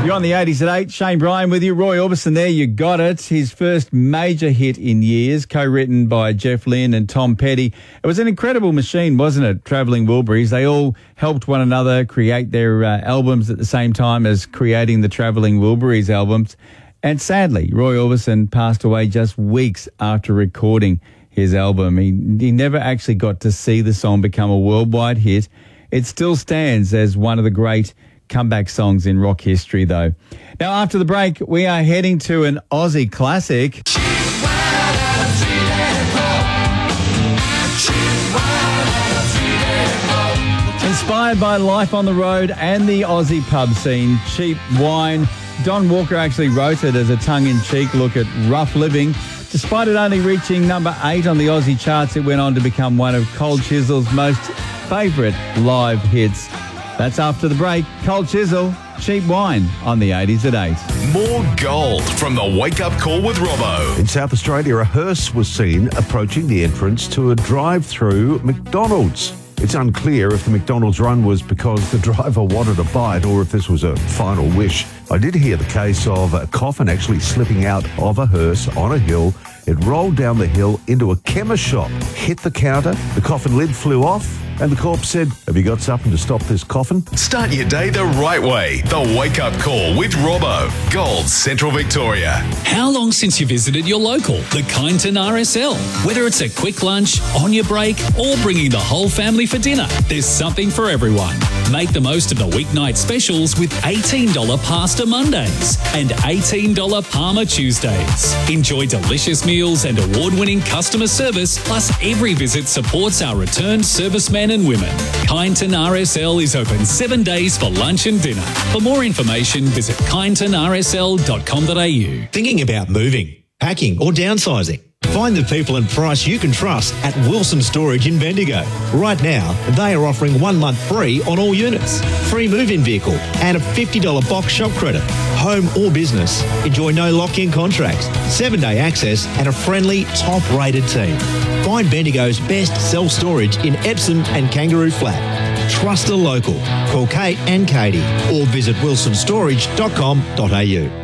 You're on the 80s at 8. Shane Bryan with you. Roy Orbison there. You got it. His first major hit in years, co-written by Jeff Lynne and Tom Petty. It was an incredible machine, wasn't it? Travelling Wilburys. They all helped one another create their albums at the same time as creating the Travelling Wilburys albums. And sadly, Roy Orbison passed away just weeks after recording his album. He never actually got to see the song become a worldwide hit. It still stands as one of the great comeback songs in rock history, though. Now, after the break, we are heading to an Aussie classic. Inspired by life on the road and the Aussie pub scene, Cheap Wine. Don Walker actually wrote it as a tongue-in-cheek look at rough living. Despite it only reaching number 8 on the Aussie charts, it went on to become one of Cold Chisel's most favourite live hits. That's after the break. Cold Chisel, Cheap Wine on the 80s at 8. More gold from the Wake Up Call with Robbo. In South Australia, a hearse was seen approaching the entrance to a drive-through McDonald's. It's unclear if the McDonald's run was because the driver wanted a bite or if this was a final wish. I did hear the case of a coffin actually slipping out of a hearse on a hill. It rolled down the hill into a chemist shop, hit the counter, the coffin lid flew off, and the corpse said, "Have you got something to stop this coffin?" Start your day the right way. The Wake Up Call with Robbo. Gold Central Victoria. How long since you visited your local, the Kyneton RSL? Whether it's a quick lunch, on your break, or bringing the whole family for dinner, there's something for everyone. Make the most of the weeknight specials with $18 Pasta Mondays and $18 Palmer Tuesdays. Enjoy delicious meals and award-winning customer service, plus every visit supports our returned servicemen and women. Kyneton RSL is open 7 days for lunch and dinner. For more information, visit kynetonrsl.com.au. Thinking about moving, packing or downsizing? Find the people and price you can trust at Wilson Storage in Bendigo. Right now, they are offering 1 month free on all units, free move-in vehicle and a $50 box shop credit. Home or business, enjoy no lock-in contracts, 7-day access and a friendly, top-rated team. Find Bendigo's best self-storage in Epsom and Kangaroo Flat. Trust a local. Call Kate and Katie or visit wilsonstorage.com.au.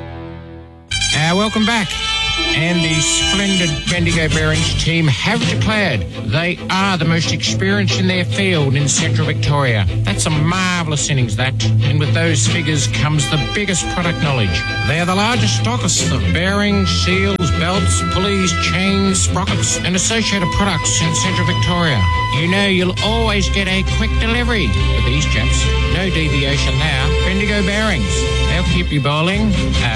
Welcome back. And the splendid Bendigo Bearings team have declared they are the most experienced in their field in Central Victoria. That's a marvellous innings, that. And with those figures comes the biggest product knowledge. They're the largest stockists of bearings, seals, belts, pulleys, chains, sprockets and associated products in Central Victoria. You know you'll always get a quick delivery with these chaps. No deviation there. Bendigo Bearings. They'll keep you rolling.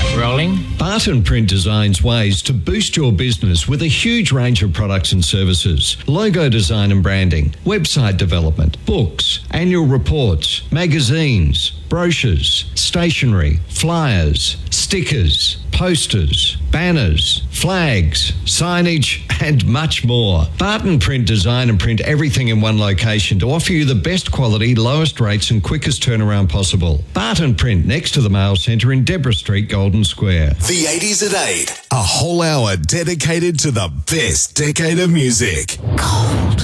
Barton Print designs ways to boost your business with a huge range of products and services. Logo design and branding, website development, books, annual reports, magazines, brochures, stationery, flyers, stickers, posters, banners, flags, signage, and much more. Barton Print design and print everything in one location to offer you the best quality, lowest rates and quickest turnaround possible. Barton Print next to the Mail Centre in Deborah Street, Golden Square. The 80s at 8. A whole hour dedicated to the best decade of music. Cold.